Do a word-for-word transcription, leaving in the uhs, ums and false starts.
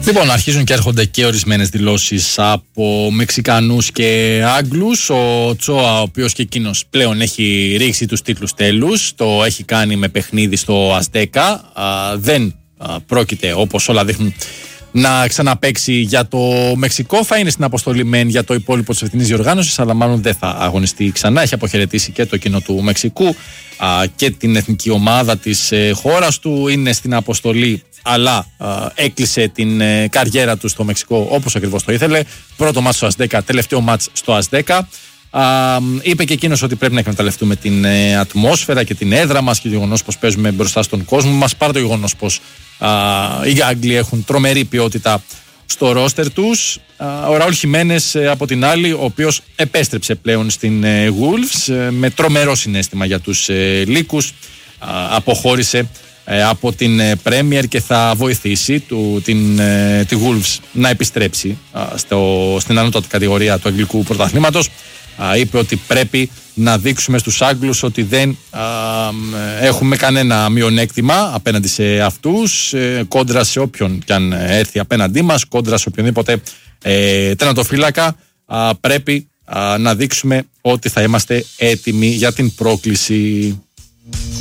Λοιπόν, αρχίζουν και έρχονται και ορισμένες δηλώσεις από Μεξικανούς και Άγγλους. Ο Τσόα, ο οποίος και εκείνος πλέον έχει ρίξει τους τίτλους τέλους, το έχει κάνει με παιχνίδι στο Αζτέκα. Δεν α, πρόκειται, όπως όλα δείχνουν, να ξαναπαίξει για το Μεξικό. Θα είναι στην αποστολή μεν για το υπόλοιπο της ευθυνής διοργάνωσης, αλλά μάλλον δεν θα αγωνιστεί ξανά. Έχει αποχαιρετήσει και το κοινό του Μεξικού α, και την εθνική ομάδα της ε, χώρας του. Είναι στην αποστολή, αλλά α, έκλεισε την ε, καριέρα του στο Μεξικό όπως ακριβώς το ήθελε. Πρώτο μάτς στο Αζτέκα, τελευταίο μάτς στο Αζτέκα. Α, είπε και εκείνος ότι πρέπει να εκμεταλλευτούμε την ε, ατμόσφαιρα και την έδρα μας και το γεγονός πως παίζουμε μπροστά στον κόσμο μας, παρά το γεγονός πως α, οι Άγγλοι έχουν τρομερή ποιότητα στο ρόστερ τους. Α, ο Ραούλ Χιμένες ε, από την άλλη, ο οποίος επέστρεψε πλέον στην ε, Wolves ε, με τρομερό συναίσθημα για τους ε, Λύκους. Α, αποχώρησε ε, από την ε, Premier και θα βοηθήσει του, την, ε, τη Wolves να επιστρέψει α, στο, στην ανώτατη κατηγορία του αγγλικού πρωταθλήματος. Α, είπε ότι πρέπει να δείξουμε στους Άγγλους ότι δεν α, έχουμε κανένα μειονέκτημα απέναντι σε αυτούς, ε, κόντρα σε όποιον κι αν έρθει απέναντί μας, κόντρα σε οποιονδήποτε ε, τερματοφύλακα. Α, πρέπει α, να δείξουμε ότι θα είμαστε έτοιμοι για την πρόκληση.